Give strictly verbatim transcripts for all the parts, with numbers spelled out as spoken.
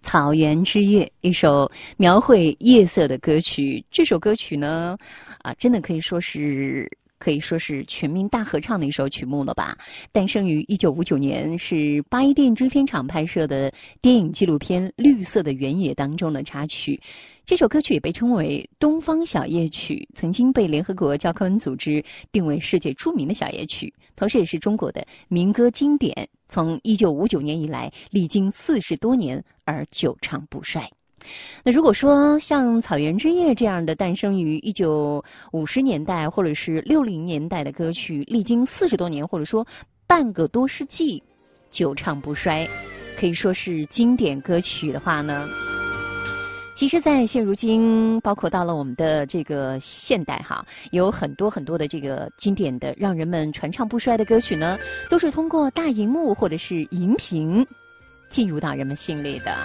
草原之夜，一首描绘夜色的歌曲。这首歌曲呢，啊，真的可以说是可以说是全民大合唱的一首曲目了吧。诞生于一九五九年，是八一电制片厂拍摄的电影纪录片《绿色的原野》当中的插曲。这首歌曲也被称为东方小夜曲，曾经被联合国教科文组织定为世界著名的小夜曲，同时也是中国的民歌经典，从一九五九年以来历经四十多年而久唱不衰。那如果说像草原之夜这样的诞生于一九五十年代或者是六零年代的歌曲，历经四十多年或者说半个多世纪久唱不衰，可以说是经典歌曲的话呢，其实在现如今包括到了我们的这个现代哈，有很多很多的这个经典的让人们传唱不衰的歌曲呢，都是通过大荧幕或者是荧屏进入到人们心里的。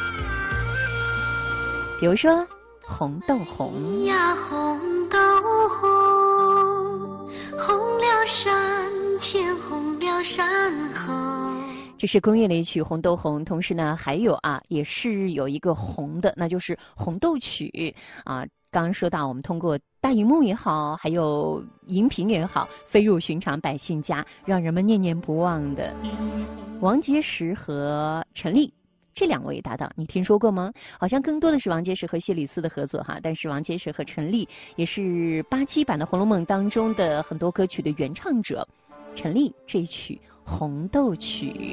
比如说红豆红呀，红豆红，红了山前红了山后。 这是工业雷曲《红豆红》，同时呢还有啊也是有一个红的，那就是红豆曲啊。刚刚说到我们通过大荧幕也好，还有荧屏也好，飞入寻常百姓家，让人们念念不忘的王杰石和陈粒这两位搭档，你听说过吗？好像更多的是王杰石和谢里斯的合作哈，但是王杰石和陈粒也是八七版的《红楼梦》当中的很多歌曲的原唱者。陈粒这一曲《红豆曲》。